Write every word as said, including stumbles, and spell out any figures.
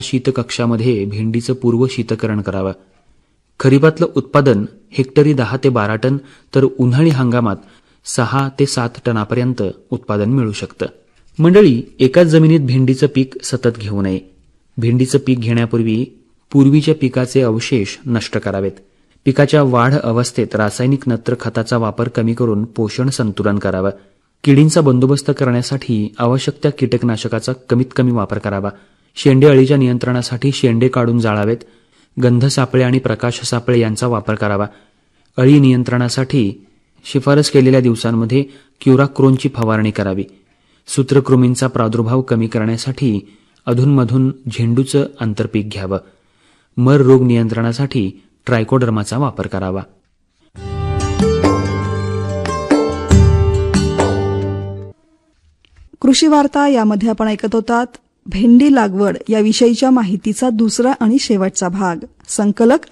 शीतकक्षामध्ये भेंडीचं पूर्व शीतकरण करावं. खरीपातलं उत्पादन हेक्टरी दहा ते बारा टन तर उन्हाळी हंगामात सहा ते सात टनापर्यंत उत्पादन मिळू शकतं. मंडळी, एकाच जमिनीत भेंडीचं पीक सतत घेऊ नये. भेंडीचं पीक घेण्यापूर्वी पूर्वीच्या पिकाचे अवशेष नष्ट करावेत. पिकाच्या वाढ अवस्थेत रासायनिक नत्र खताचा वापर कमी करून पोषण संतुलन करावं. किडींचा बंदोबस्त करण्यासाठी आवश्यक त्या कीटकनाशकाचा कमीत कमी वापर करावा. शेंडे अळीच्या नियंत्रणासाठी शेंडे काढून जाळावेत. गंध सापळे आणि प्रकाश सापळे यांचा वापर करावा. अळी नियंत्रणासाठी शिफारस केलेल्या दिवसांमध्ये क्युराक्रोनची फवारणी करावी. सूत्रकृमींचा प्रादुर्भाव कमी करण्यासाठी अधूनमधून झेंडूचं आंतरपीक घ्यावं. मर रोग नियंत्रणासाठी ट्रायकोडर्माचा वापर करावा. कृषी वार्ता यामध्ये आपण ऐकत होतात भेंडी लागवड याविषयीच्या माहितीचा दुसरा आणि शेवटचा भाग. संकलक